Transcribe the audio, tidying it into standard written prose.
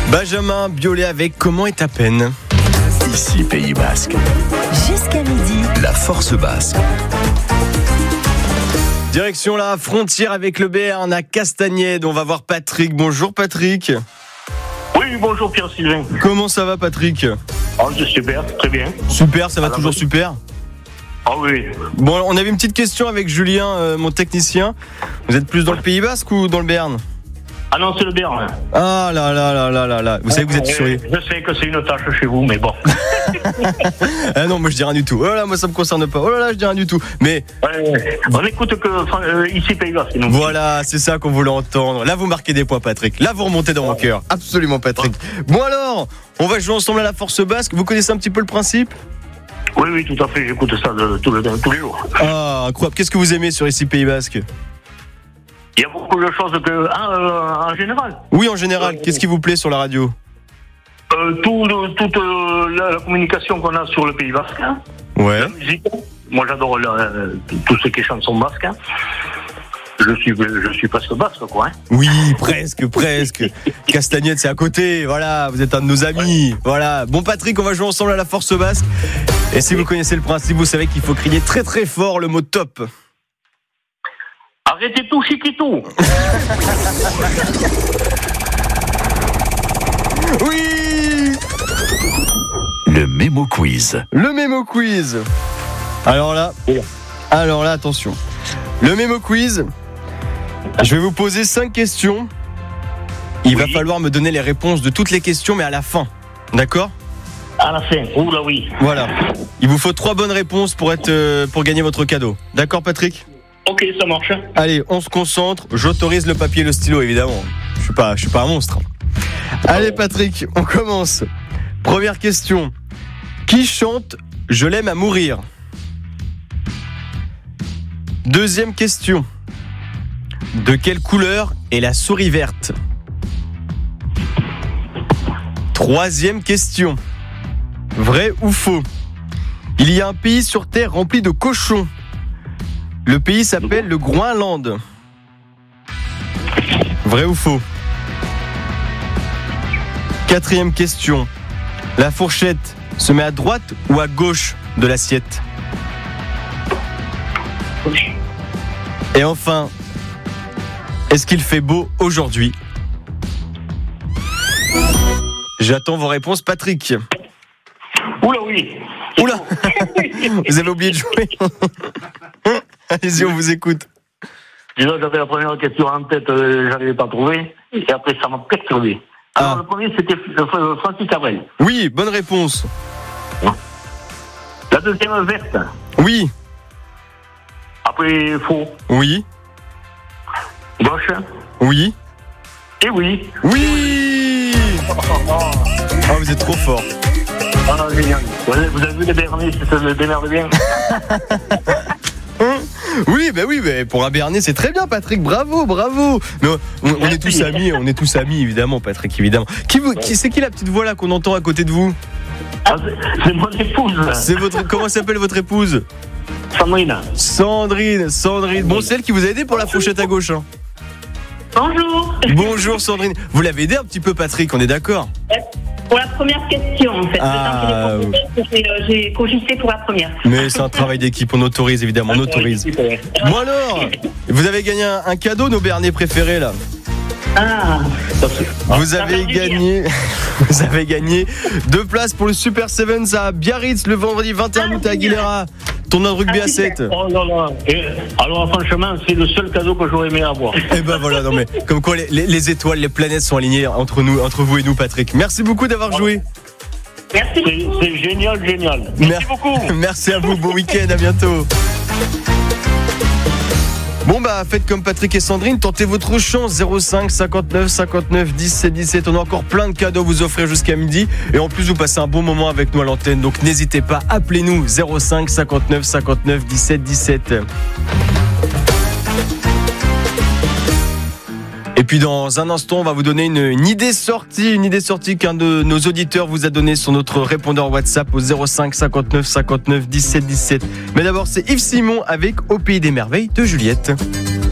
Benjamin Biolay avec Comment est ta peine. Ici Pays Basque. Jusqu'à midi. La Force Basque. Direction la frontière avec le Béarn à Castagnède. On va voir Patrick. Bonjour Patrick. Oui, bonjour Pierre-Sylvain. Comment ça va Patrick ? C'est super, très bien. Super, ça va toujours super ? Ah oui. Bon, on avait une petite question avec Julien, mon technicien. Vous êtes plus dans le Pays Basque ou dans le Béarn ? Ah non, c'est le Béarn. Ah là. Vous savez que vous êtes sur... Je sais que c'est une tâche chez vous, mais bon. Ah non, moi je dis rien du tout. Oh là là, moi ça me concerne pas. Oh là là, je dis rien du tout. Mais on écoute que ici Pays Basque. voilà, c'est ça qu'on voulait entendre. Là, vous marquez des points, Patrick. Là, vous remontez dans mon cœur. Absolument, Patrick. Bon alors, on va jouer ensemble à la Force Basque. Vous connaissez un petit peu le principe ? Oui, tout à fait. J'écoute ça tous les jours. Ah, incroyable. Qu'est-ce que vous aimez sur ici Pays Basque ? Il y a beaucoup de choses en général. Oui, en général. Qu'est-ce qui vous plaît sur la radio ? Toute la communication qu'on a sur le Pays Basque. Ouais. La musique. Moi, j'adore tout ce qui est chanson basque. Je suis presque basque, quoi. Hein. Oui, presque. Castagnède, c'est à côté. Voilà, vous êtes un de nos amis. Ouais. Voilà. Bon, Patrick, on va jouer ensemble à la Force Basque. Et si vous connaissez le principe, vous savez qu'il faut crier très très fort le mot top. Arrêtez tout, chiquitou. Oui. Le Mémo Quiz. Le Mémo Quiz. Alors là, attention. Le Mémo Quiz. Je vais vous poser 5 questions. Il va falloir me donner les réponses de toutes les questions, mais à la fin. D'accord ? À la fin. Oula, oui. Voilà. Il vous faut 3 bonnes réponses pour gagner votre cadeau. D'accord, Patrick ? Ok, ça marche. Allez, on se concentre. J'autorise le papier et le stylo, évidemment. Je suis pas un monstre. Allez, Patrick, on commence. Première question. Qui chante « Je l'aime à mourir » ? Deuxième question. De quelle couleur est la souris verte ? Troisième question. Vrai ou faux ? Il y a un pays sur Terre rempli de cochons. Le pays s'appelle le Groenland. Vrai ou faux ? Quatrième question. La fourchette se met à droite ou à gauche de l'assiette ? Et enfin, est-ce qu'il fait beau aujourd'hui ? J'attends vos réponses, Patrick. Oula, oui. Oula. Vous avez oublié de jouer. Allez-y, on vous écoute. Déjà, j'avais la première question en tête, je n'arrivais pas à trouver. Et après, ça m'a perturbé. Alors, le premier, c'était Francis Cabrel. Oui, bonne réponse. La deuxième, verte. Oui. Après, faux. Oui. Gauche. Oui. Et oui. Oui. Oh, vous êtes trop fort. Ah, génial. Vous avez vu les Béarnais, ça se démerde bien. Oui, pour un Béarnais, c'est très bien, Patrick. Bravo. Mais on est tous amis, évidemment, Patrick, évidemment. C'est qui la petite voix là qu'on entend à côté de vous ? C'est mon épouse. Comment s'appelle votre épouse ? Sandrine. Bon, c'est elle qui vous a aidé pour la fourchette à gauche. Hein. Bonjour Sandrine. Vous l'avez aidé un petit peu, Patrick, on est d'accord ? Pour la première question, en fait. J'ai cogité pour la première. Mais c'est un travail d'équipe, on autorise, évidemment, on autorise. Bon alors, vous avez gagné un cadeau, nos Béarnais préférés, là. Vous avez gagné 2 places pour le Super Sevens à Biarritz le vendredi 21 août à Aguilera. Tournoi de rugby à 7. Oh là là. Alors franchement, c'est le seul cadeau que j'aurais aimé avoir. Et ben voilà, non mais comme quoi les étoiles, les planètes sont alignées entre vous et nous, Patrick. Merci beaucoup d'avoir joué. Merci. C'est génial. Merci beaucoup. Merci à vous, bon week-end, à bientôt. Bon bah faites comme Patrick et Sandrine, tentez votre chance. 05 59 59 17 17. On a encore plein de cadeaux à vous offrir jusqu'à midi. Et en plus vous passez un bon moment avec nous à l'antenne. Donc n'hésitez pas, appelez-nous 05 59 59 17 17. Et puis dans un instant, on va vous donner une idée sortie qu'un de nos auditeurs vous a donné sur notre répondeur WhatsApp au 05 59 59 17 17. Mais d'abord, c'est Yves Simon avec Au Pays des Merveilles de Juliette.